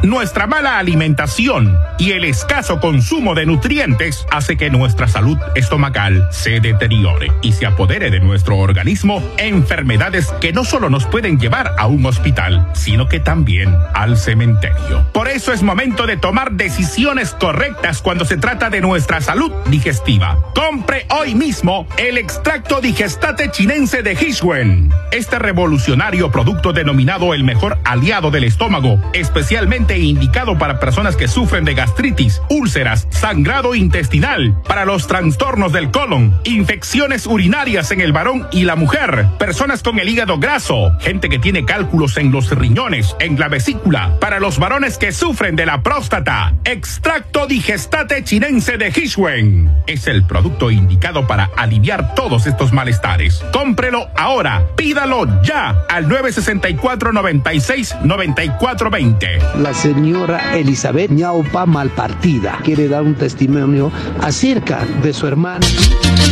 Nuestra mala alimentación y el escaso consumo de nutrientes hace que nuestra salud estomacal se deteriore y se apodere de nuestro organismo enfermedades que no solo nos pueden llevar a un hospital, sino que también al cementerio. Por eso es momento de tomar decisiones correctas cuando se trata de nuestra salud digestiva. Compre hoy mismo el extracto Digestate Chinense de Hishwen. Este revolucionario producto denominado el mejor aliado del estómago, especialmente indicado para personas que sufren de gastritis, úlceras, sangrado intestinal, para los trastornos del colon, infecciones urinarias en el varón y la mujer, personas con el hígado graso, gente que tiene cálculos en los riñones, en la vesícula, para los varones que sufren de la próstata. Extracto Digestate Chinense de Hishwen es el producto indicado para aliviar todos estos malestares. Cómprelo ahora, pídalo ya al 964-96-9420. La señora Elizabeth Ñaupa Malpartida quiere dar un testimonio acerca de su hermana.